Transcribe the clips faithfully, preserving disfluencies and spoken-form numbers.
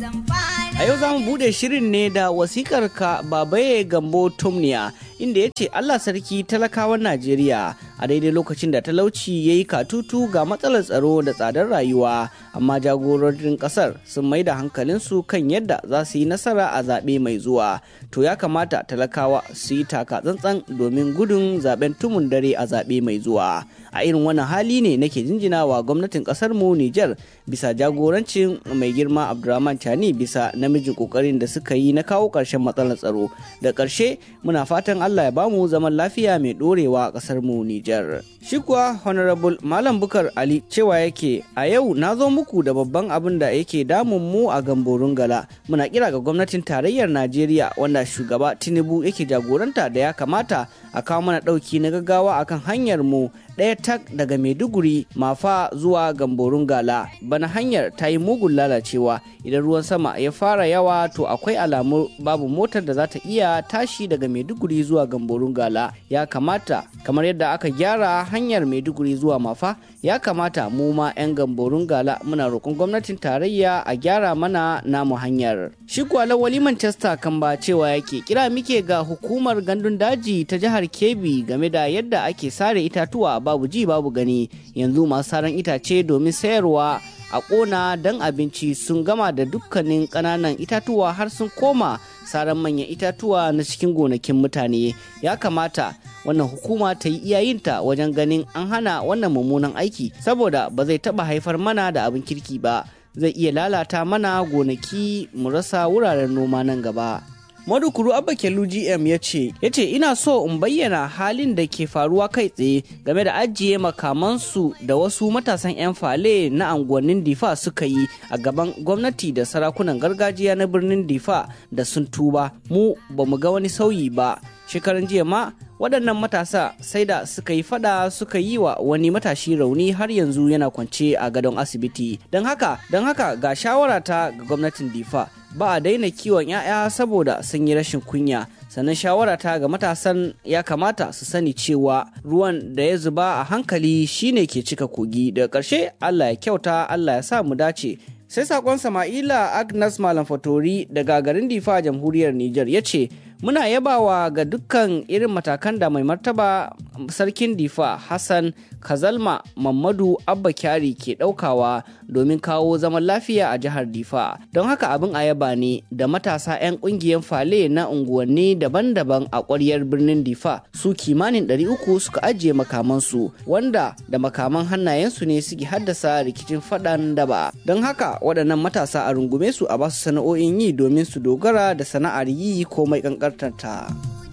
A yau za mu buɗe shirin ne da wasikar ka Babaye Gambo Tumniya, inda ya ce Allah sarki talakawan Najeriya a daidai lokacin da talauci ya yi katutu ga matsalar tsaro da tsadar rayuwa, amma jagororin ƙasar sun mai da hankalinsu kan yadda za su yi nasara a zaɓe mai zuwa. To ya kamata talakawa su yi taka tsantsan domin gudun zaɓen tumun dare a zaɓe mai zuwa. A irin wannan hali ne nake jinjina wa gwamnatin ƙasar mu Nijar bisa jagorancin mai girma Abdurrahman Chani bisa namijin ƙoƙarin da suka yi na kawo ƙarshen matsalar tsaro. Da ƙarshe muna fatan Allah ya bamu zaman lafiya mai ɗorewa a ƙasar mu Nijar. Shi kuwa Honorable Malam Bukar Ali cewa yake a yau na zo muku da babban abin da yake damun mu a Gamborun Gala. Muna kira ga gwamnatin tarayyar Najeriya wanda shugaba Tinubu yake jagoranta da ya kamata a kawo mana ɗauki na gaggawa akan hanyar mu ɗaya tak daga Maiduguri Mafa zuwa Gamborun Gala. Bana hanyar ta yi mugun lalacewa, idan ruwan sama ya fara yawa to akwai alamu babu motar da za ta iya tashi daga Maiduguri zuwa Gamborun Gala. Ya kamata kamar yadda aka gyara hanyar Maiduguri zuwa Mafa, ya kamata mu ma 'yan Gamborun Gala muna roƙon gwamnatin tarayya a gyara mana namu hanyar. Shi kuwa Lawali Manchester kan ba cewa yake kira muke ga hukumar gandun daji ta jihar Kebbi game da yadda ake sare itatuwa babu ji babu gani. Yanzu masu saran itace domin sayarwa a ƙona don abinci sun gama da dukkanin ƙananan itatuwa har sun koma saran manyan itatuwa na cikin gonakin mutane. Ya kamata wannan hukuma ta yi iyayinta wajen ganin an hana wannan mummunan aiki, saboda ba zai taɓa haifar mana da abin kirki ba, zai iya lalata mana gonaki mu rasa wuraren noma nan gaba. Madukuru Abba Kellu G M ya ce, ya ce ina so in bayyana halin da ke faruwa kai tsaye game da ajiye makamansu da wasu matasan 'yan fale na anguwannin Difa suka yi a gaban gwamnati da sarakunan gargajiya na birnin Difa da sun tuba. Mu ba mu ga wani sauyi ba. Shekaran jiya ma waɗannan matasa sai da suka yi fada suka yi wa wani matashi rauni, har yanzu yana kwance a gadon asibiti. Don haka, don haka ga shawara ta ga gwamnatin Difa, ba a daina kiwon 'ya'ya saboda sun yi rashin kunya. Sannan shawara ta ga matasan ya kamata su sani cewa ruwan da ya zuba a hankali shine ke cika kogi. Daga ƙarshe Allah ya kyauta, Allah ya sa mu dace. Sai sakon Sama'ila Agnes Malam Fatori daga garin Difa, jamhuriyar Nijar ya ce, muna yabawa ga dukkan irin matakan da mai martaba sarkin Difa Hassan Kazalma Mamadu Abba Kyari ke ɗaukawa domin kawo zaman lafiya a jihar Difa. Don haka abin a yaba ne da matasa 'yan ƙungiyar fale na unguwanni daban-daban a ƙwaryar birnin Difa su kimanin ɗari uku suka ajiye makamansu, wanda da makaman hannayensu ne suke haddasa rikicin faɗan daba. Don haka waɗannan matasa a rungume su a basu sana'o'in yi domin su dogara da sana'ar yi komai ƙanƙantarta.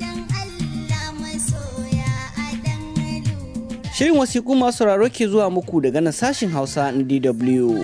Shirin wasiƙu masu sauraro ke zuwa muku daga nan sashin Hausa na D W.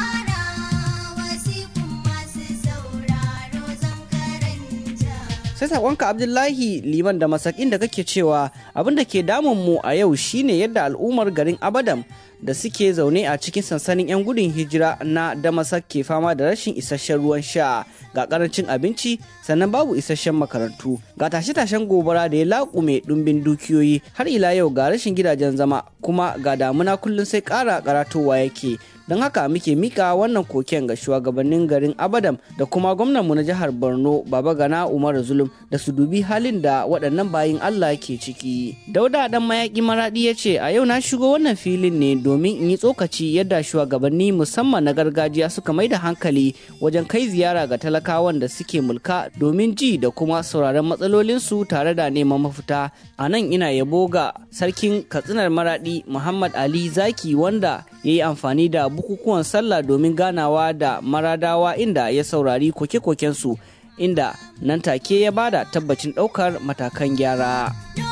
Sai saƙonka Abdullahi Liman da Masakin da kake cewa abin da ke damun mu a yau shine yadda al'ummar garin Abadam da suke zaune a cikin sansanin 'yan gudun hijira na Damasak ke fama da rashin isasshen ruwan sha, ga karancin abinci, sannan babu isasshen makarantu, ga tashe-tashen gobara da ya laƙume ɗumbin dukiyoyi, har ila yau ga rashin gidajen zama, kuma ga damuna kullum sai ƙara karatowa yake. Don haka muke mika wannan koken ga shugabannin garin Abadam da kuma gwamnanmu na jihar Borno Baba Gana Umar Zulum da su dubi halin da waɗannan bayin Allah ke ciki. Dauda dan mayaki Maradi ya ce a yau na shigo wannan filin ne domin in yi tsokaci yadda shugabanni musamman na gargajiya suka mai da hankali wajen kai ziyara ga talakawan da suke mulka domin ji da kuma sauraron matsalolinsu tare da neman mafita. A nan ina yabo ga sarkin Katsinar Maradi Muhammad Ali Zaki, wanda ya yi amfani da bukukuwan sallah domin ganawa da maradawa, inda ya saurari koke-kokensu, inda nan take ya bada tabbacin ɗaukar matakan gyara.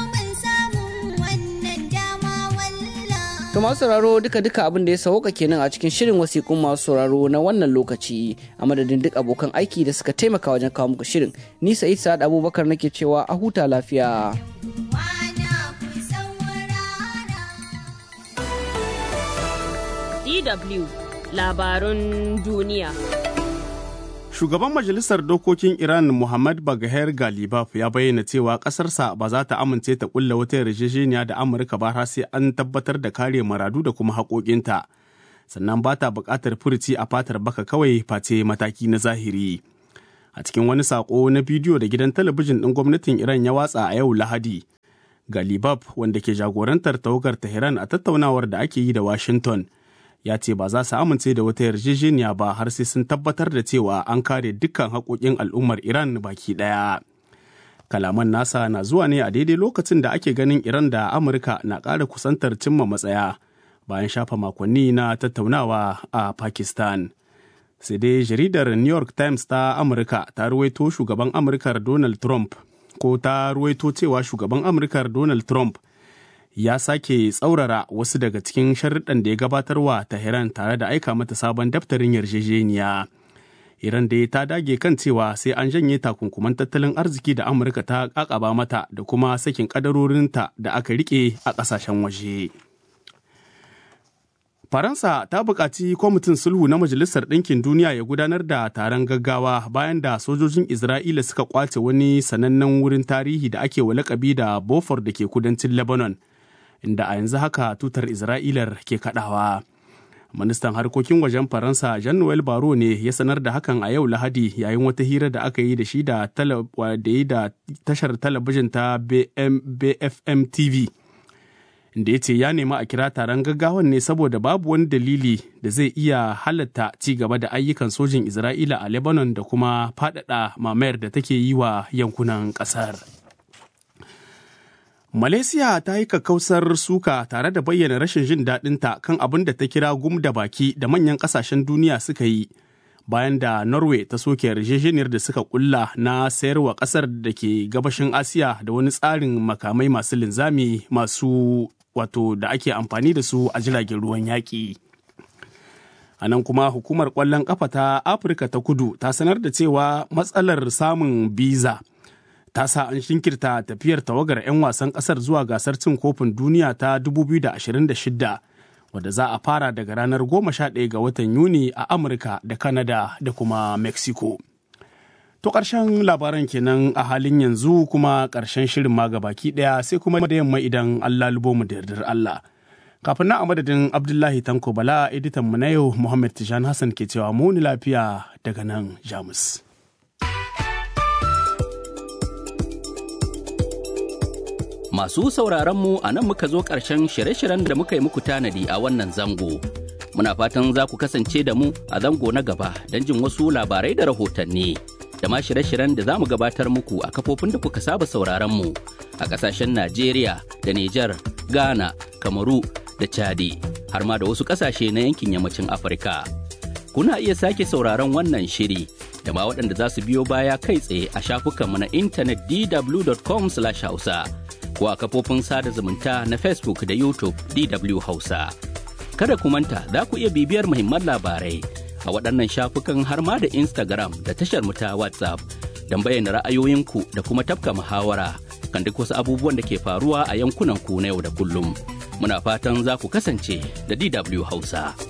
To masu sauraro duka-duka abin da ya sauka kenan a cikin shirin wasiƙun masu sauraro na wannan lokaci, a madadin duk abokan aiki da suka taimaka wajen kawo muku shirin, ni Sa'id Sa'ad Abubakar nake cewa a huta lafiya. D W Labarun Duniya. Shugaban Majalisar Dokokin Iran Muhammad Bagher Galibaf ya bayyana cewa ƙasarsa ba za ta amince ta ƙulla wata yarjejeniya da Amurka ba har sai an tabbatar da kare maradu da kuma haƙoƙinta. sannan ba ta buƙatar furuci a fatar baka kawai face mataki na zahiri. A cikin wani saƙo na bidiyo da gidan talabijin ɗin gwamnatin Iran ya watsa a yau Lahadi, Galibaf wanda ke jagorantar tawagar Tehran a tattaunawar da ake yi da Washington ya ce ba za su amince da wata yarjejeniya ba har sai sun tabbatar da cewa an kare dukkan haƙoƙin al'ummar Iran baki ɗaya. Kalaman nasa na zuwa ne a daidai lokacin da ake ganin Iran da Amurka na ƙara kusantar cimma matsaya bayan shafa makonni na tattaunawa a Pakistan. Sai dai jaridar New York Times ta Amurka ta ruwaito shugaban Amurkar Donald Trump ko ta ruwaito cewa shugaban Amurkar Donald Trump ya sake tsaurara wasu daga cikin sharuɗan da ya gabatarwa Tehran tare da aika mata sabon daftarin yarjejeniya. Iran dai ta dage kan cewa sai an janye takunkuman tattalin arziki da Amurka ta kakaba mata da kuma sakin kadarorinta da aka rike a ƙasashen waje. Faransa ta buƙaci kwamitin sulhu na Majalisar Ɗinkin Duniya ya gudanar da taron gaggawa bayan da sojojin Isra'ila suka kwace wani sanannen wurin tarihi da ake wa lakabi da Beaufort da ke kudancin Lebanon, inda a yanzu haka tutar Isra'ilar ke kaɗawa. Ministan harkokin wajen Faransa Jean-Noel Barrot ne ya sanar da hakan a yau Lahadi yayin wata hira da aka yi da shi da tashar talabijin ta B F M T V. Da ya ce ya nemi a kira taron gaggawan ne saboda babu wani dalili da zai iya halatta ci gaba da ayyukan sojin Isra'ila a Lebanon da kuma faɗaɗa mamayar da take yi wa yankunan ƙasar. Malaysia ta yi kakkausar suka tare da bayyana rashin jin daɗinta kan abin da ta kira gum da baki da manyan ƙasashen duniya suka yi bayan da Norway ta soke yarjejeniyar da suka kulla na sayarwa ƙasar da ke gabashin Asiya da wani tsarin makamai masu linzami masu wato da ake amfani da su a jiragen ruwan yaƙi. A nan kuma hukumar ƙwallon ƙafa ta Afirka ta Kudu ta sanar da cewa matsalar samun biza ta sa an shinkirta tafiyar tawagar 'yan wasan ƙasar zuwa gasar cin kofin duniya ta dubu biyu da ashirin da shida wadda za a fara daga ranar goma sha ɗaya ga watan Yuni a Amurka da Canada da kuma Mexico. To ƙarshen labaran kenan a halin yanzu kuma ƙarshen shirin ma baki ɗaya sai kuma da yamma idan Allah lubo mu da yardar Allah. Kafin na a madadin Abdullahi Tanko Bala editan mu na yau Muhammad Tijan Hassan ke cewa mu ni lafiya daga nan Jamus. Masu sauraronmu a nan muka zo ƙarshen shirye-shiryen da muka yi muku tanadi a wannan zango. Muna fatan za ku kasance da mu a zango na gaba don jin wasu labarai da rahotanni. Da ma shirye-shiryen da za mu gabatar muku a kafofin da kuka saba sauraronmu a ƙasashen Najeriya da Nijar, Ghana, Kamaru da Chadi, har ma da wasu ƙasashe na yankin yammacin Afirka. Kuna iya sake sauraron wannan shiri da ma waɗanda za su biyo baya kai tsaye a shafukanmu na intanet d w dot com slash hausa. ko a kafofin sada zumunta na Facebook da YouTube D W Hausa. Kada ku manta za ku iya bibiyar muhimman labarai a waɗannan shafukan har ma da Instagram da tashar mu ta WhatsApp don bayyana ra'ayoyinku da kuma tafka muhawara kan duk wasu abubuwan da ke faruwa a yankunan ku na yau da kullum. Muna fatan za ku kasance da D W Hausa.